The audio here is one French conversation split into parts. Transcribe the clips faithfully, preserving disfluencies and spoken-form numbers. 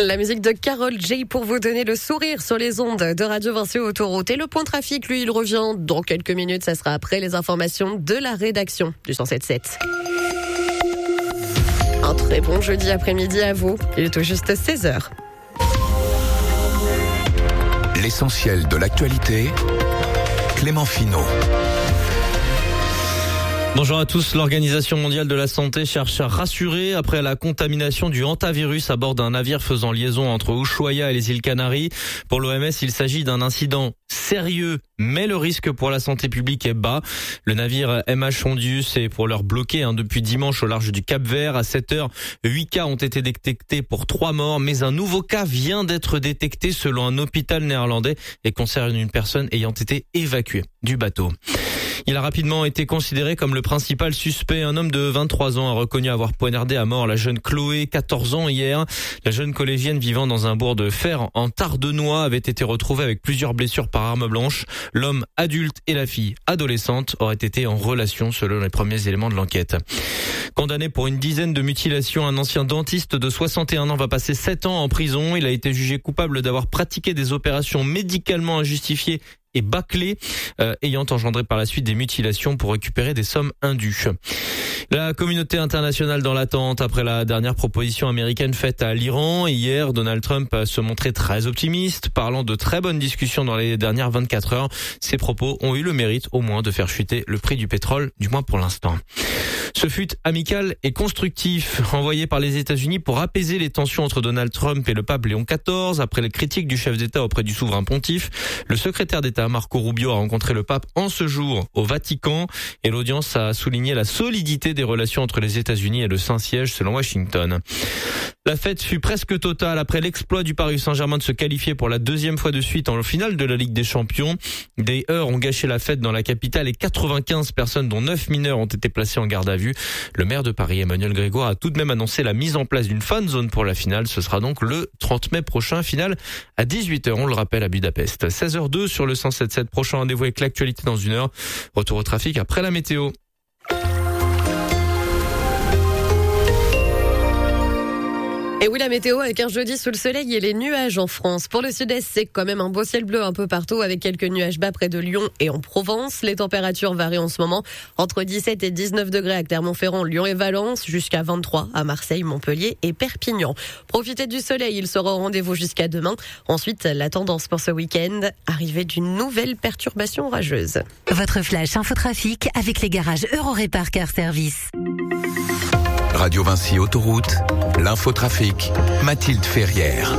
La musique de Karol J pour vous donner le sourire sur les ondes de Radio Vinci Autoroute. Et le point trafic, lui, il revient dans quelques minutes. Ça sera après les informations de la rédaction du cent sept sept. Un très bon jeudi après-midi à vous. Il est tout juste seize heures. L'essentiel de l'actualité, Clément Finot. Bonjour à tous. L'Organisation mondiale de la santé cherche à rassurer après la contamination du hantavirus à bord d'un navire faisant liaison entre Ushuaia et les îles Canaries. Pour l'O M S, il s'agit d'un incident sérieux, mais le risque pour la santé publique est bas. Le navire M H Hondius est pour l'heure bloqué hein, depuis dimanche au large du Cap-Vert. À sept heures, huit cas ont été détectés pour trois morts, mais un nouveau cas vient d'être détecté selon un hôpital néerlandais et concerne une personne ayant été évacuée du bateau. Il a rapidement été considéré comme le principal suspect. Un homme de vingt-trois ans a reconnu avoir poignardé à mort la jeune Chloé, quatorze ans hier. La jeune collégienne vivant dans un bourg de Fer en Tardenois avait été retrouvée avec plusieurs blessures par arme blanche. L'homme adulte et la fille adolescente auraient été en relation selon les premiers éléments de l'enquête. Condamné pour une dizaine de mutilations, un ancien dentiste de soixante et un ans va passer sept ans en prison. Il a été jugé coupable d'avoir pratiqué des opérations médicalement injustifiées et bâclées, euh, ayant engendré par la suite des mutilations pour récupérer des sommes indues. La communauté internationale dans l'attente après la dernière proposition américaine faite à l'Iran. Hier, Donald Trump se montrait très optimiste, parlant de très bonnes discussions dans les dernières vingt-quatre heures. Ses propos ont eu le mérite au moins de faire chuter le prix du pétrole, du moins pour l'instant. Ce fut amical et constructif, envoyé par les États-Unis pour apaiser les tensions entre Donald Trump et le pape Léon quatorze. Après les critiques du chef d'État auprès du souverain pontife, le secrétaire d'État Marco Rubio a rencontré le pape en ce jour au Vatican et l'audience a souligné la solidité des relations entre les États-Unis et le Saint-Siège selon Washington. La fête fut presque totale après l'exploit du Paris Saint-Germain de se qualifier pour la deuxième fois de suite en finale de la Ligue des Champions. Des heurts ont gâché la fête dans la capitale et quatre-vingt-quinze personnes dont neuf mineurs ont été placées en garde à vue. Le maire de Paris, Emmanuel Grégoire, a tout de même annoncé la mise en place d'une fan zone pour la finale. Ce sera donc le trente mai prochain, finale à dix-huit heures, on le rappelle, à Budapest. seize heures deux sur le cent sept sept, prochain rendez-vous avec l'actualité dans une heure. Retour au trafic après la météo. Et oui, la météo avec un jeudi sous le soleil et les nuages en France. Pour le sud-est, c'est quand même un beau ciel bleu un peu partout avec quelques nuages bas près de Lyon et en Provence. Les températures varient en ce moment entre dix-sept et dix-neuf degrés à Clermont-Ferrand, Lyon et Valence, jusqu'à vingt-trois à Marseille, Montpellier et Perpignan. Profitez du soleil, il sera au rendez-vous jusqu'à demain. Ensuite, la tendance pour ce week-end, arrivée d'une nouvelle perturbation orageuse. Votre flash infotrafic avec les garages Eurorépar Car Service. Radio Vinci Autoroute, l'infotrafic, Mathilde Ferrière.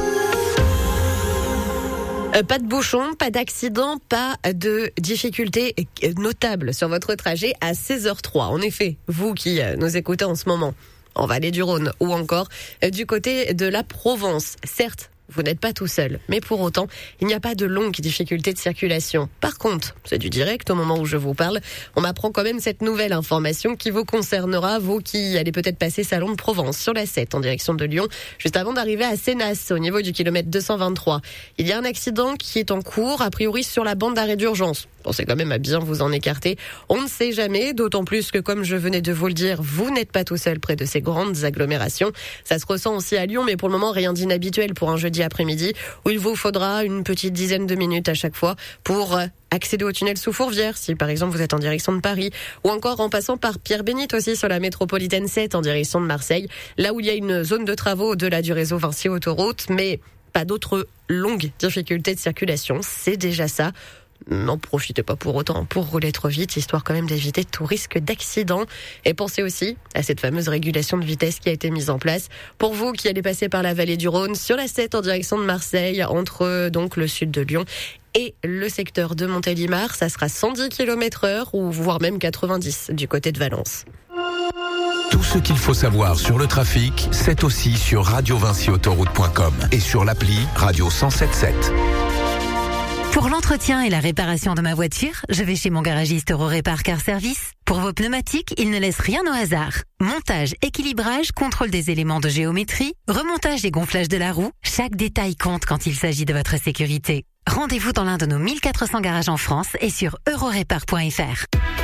Euh, pas de bouchon, pas d'accident, pas de difficultés notables sur votre trajet à seize heures trois. En effet, vous qui nous écoutez en ce moment, en Vallée du Rhône ou encore du côté de la Provence, certes, vous n'êtes pas tout seul, mais pour autant, il n'y a pas de longues difficultés de circulation. Par contre, c'est du direct au moment où je vous parle. On m'apprend quand même cette nouvelle information qui vous concernera, vous qui allez peut-être passer Salon de Provence sur la sept en direction de Lyon, juste avant d'arriver à Sénas, au niveau du kilomètre deux cent vingt-trois. Il y a un accident qui est en cours, a priori sur la bande d'arrêt d'urgence. Pensez quand même à bien vous en écarter. On ne sait jamais, d'autant plus que, comme je venais de vous le dire, vous n'êtes pas tout seul près de ces grandes agglomérations. Ça se ressent aussi à Lyon, mais pour le moment, rien d'inhabituel pour un jeudi après-midi, où il vous faudra une petite dizaine de minutes à chaque fois pour accéder au tunnel sous Fourvière, si par exemple vous êtes en direction de Paris, ou encore en passant par Pierre-Bénite aussi sur la métropolitaine sept en direction de Marseille, là où il y a une zone de travaux au-delà du réseau Vinci Autoroute, mais pas d'autres longues difficultés de circulation, c'est déjà ça. N'en profitez pas pour autant pour rouler trop vite, histoire quand même d'éviter tout risque d'accident. Et pensez aussi à cette fameuse régulation de vitesse qui a été mise en place. Pour vous qui allez passer par la vallée du Rhône, sur la sept en direction de Marseille, entre donc le sud de Lyon et le secteur de Montélimar, ça sera cent dix kilomètres heure ou voire même quatre-vingt-dix du côté de Valence. Tout ce qu'il faut savoir sur le trafic, c'est aussi sur radio vinci autoroute point com et sur l'appli Radio cent sept sept. Pour l'entretien et la réparation de ma voiture, je vais chez mon garagiste Eurorépar Car Service. Pour vos pneumatiques, il ne laisse rien au hasard. Montage, équilibrage, contrôle des éléments de géométrie, remontage et gonflage de la roue, chaque détail compte quand il s'agit de votre sécurité. Rendez-vous dans l'un de nos mille quatre cents garages en France et sur eurorépar point f r.